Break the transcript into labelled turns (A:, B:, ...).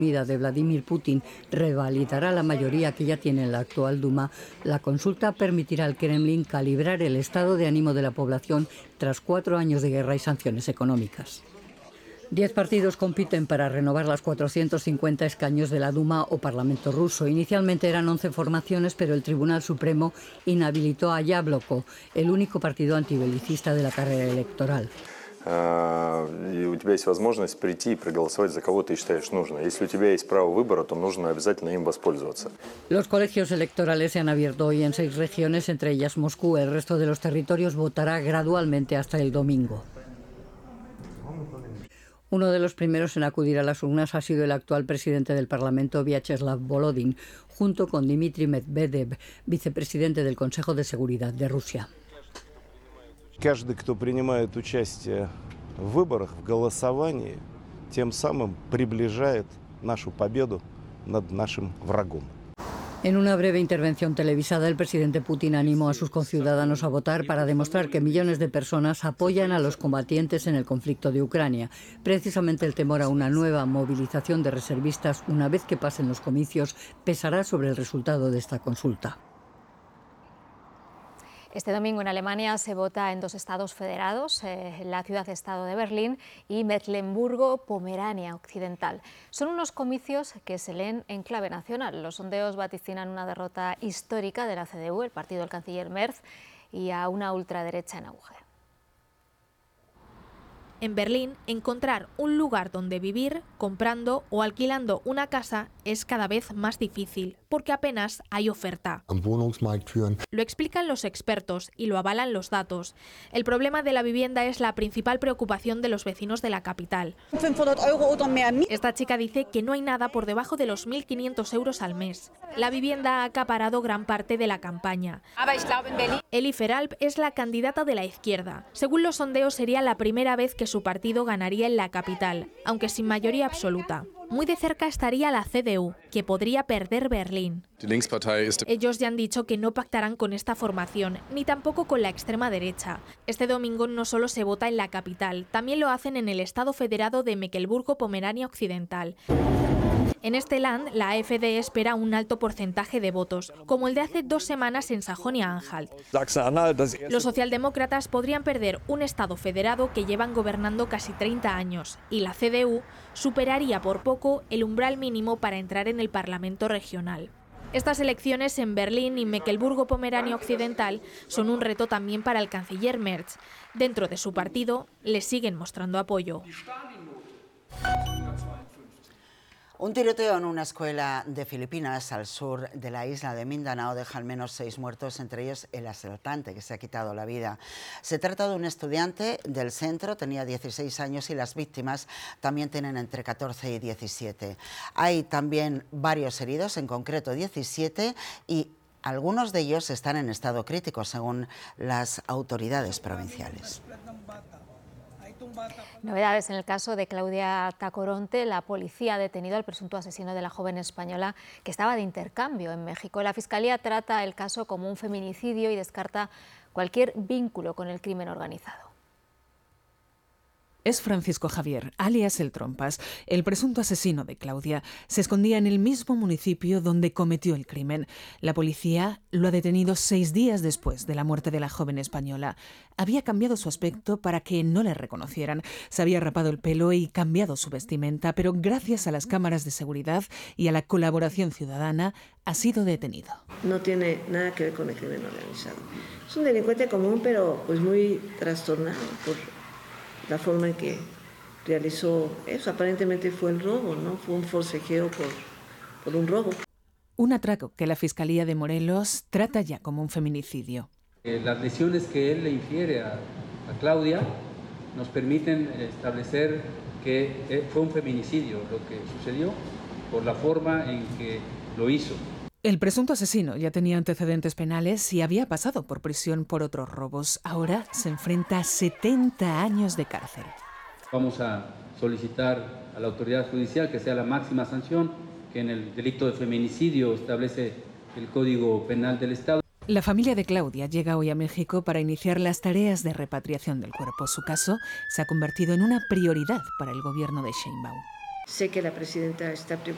A: de Vladimir Putin revalidará la mayoría que ya tiene en la actual Duma, la consulta permitirá al Kremlin calibrar el estado de ánimo de la población tras 4 años de guerra y sanciones económicas. 10 partidos compiten para renovar las 450 escaños de la Duma o Parlamento ruso. Inicialmente eran 11 formaciones, pero el Tribunal Supremo inhabilitó a Yabloko, el único partido antibelicista de la carrera electoral.
B: И у тебя есть возможность прийти и проголосовать за кого ты считаешь нужно. Если у тебя есть право выбора, то нужно обязательно им воспользоваться.
A: Los colegios electorales se han abierto hoy en 6 regiones, entre ellas Moscú. El resto de los territorios votará gradualmente hasta el domingo. Uno de los primeros en acudir a las urnas ha sido el actual presidente del Parlamento, Vyacheslav Volodin, junto con Dmitry Medvedev, vicepresidente del Consejo de Seguridad de Rusia.
C: Каждый, кто принимает участие в выборах, в голосовании, тем самым приближает нашу победу над нашим врагом.
A: En una breve intervención televisada, el presidente Putin animó a sus conciudadanos a votar para demostrar que millones de personas apoyan a los combatientes en el conflicto de Ucrania. Precisamente el temor a una nueva movilización de reservistas una vez que pasen los comicios pesará sobre el resultado de esta consulta.
D: Este domingo en Alemania se vota en 2 estados federados, la ciudad-estado de Berlín y Mecklemburgo-Pomerania Occidental. Son unos comicios que se leen en clave nacional. Los sondeos vaticinan una derrota histórica de la CDU, el partido del canciller Merz, y a una ultraderecha en auge.
E: En Berlín, encontrar un lugar donde vivir, comprando o alquilando una casa es cada vez más difícil, porque apenas hay oferta. Lo explican los expertos y lo avalan los datos. El problema de la vivienda es la principal preocupación de los vecinos de la capital. Esta chica dice que no hay nada por debajo de los 1.500 euros al mes. La vivienda ha acaparado gran parte de la campaña. Eli Feralp es la candidata de la izquierda. Según los sondeos, sería la primera vez que su partido ganaría en la capital, aunque sin mayoría absoluta. Muy de cerca estaría la CDU, que podría perder Berlín. Ellos ya han dicho que no pactarán con esta formación, ni tampoco con la extrema derecha. Este domingo no solo se vota en la capital, también lo hacen en el estado federado de Mecklemburgo-Pomerania Occidental. En este land, la AfD espera un alto porcentaje de votos, como el de hace 2 semanas en Sajonia-Anhalt. Los socialdemócratas podrían perder un estado federado que llevan gobernando casi 30 años, y la CDU superaría por poco el umbral mínimo para entrar en el Parlamento regional. Estas elecciones en Berlín y Mecklemburgo-Pomerania Occidental son un reto también para el canciller Merz. Dentro de su partido le siguen mostrando apoyo.
F: Un tiroteo en una escuela de Filipinas al sur de la isla de Mindanao deja al menos 6 muertos, entre ellos el asaltante que se ha quitado la vida. Se trata de un estudiante del centro, tenía 16 años y las víctimas también tienen entre 14 y 17. Hay también varios heridos, en concreto 17, y algunos de ellos están en estado crítico, según las autoridades provinciales.
D: Novedades en el caso de Claudia Tacoronte. La policía ha detenido al presunto asesino de la joven española que estaba de intercambio en México. La Fiscalía trata el caso como un feminicidio y descarta cualquier vínculo con el crimen organizado.
G: Es Francisco Javier, alias El Trompas, el presunto asesino de Claudia. Se escondía en el mismo municipio donde cometió el crimen. La policía lo ha detenido 6 días después de la muerte de la joven española. Había cambiado su aspecto para que no le reconocieran. Se había rapado el pelo y cambiado su vestimenta, pero gracias a las cámaras de seguridad y a la colaboración ciudadana ha sido detenido.
H: No tiene nada que ver con el crimen organizado. Es un delincuente común, pero pues muy trastornado por la forma en que realizó eso. Aparentemente fue el robo, ¿no? Fue un forcejeo por un robo.
G: Un atraco que la Fiscalía de Morelos trata ya como un feminicidio.
I: Las lesiones que él le infiere a Claudia nos permiten establecer que fue un feminicidio lo que sucedió por la forma en que lo hizo.
G: El presunto asesino ya tenía antecedentes penales y había pasado por prisión por otros robos. Ahora se enfrenta a 70 años de cárcel.
I: Vamos a solicitar a la autoridad judicial que sea la máxima sanción que en el delito de feminicidio establece el Código Penal del Estado.
G: La familia de Claudia llega hoy a México para iniciar las tareas de repatriación del cuerpo. Su caso se ha convertido en una prioridad para el gobierno de Sheinbaum.
H: Sé que la presidenta está preocupada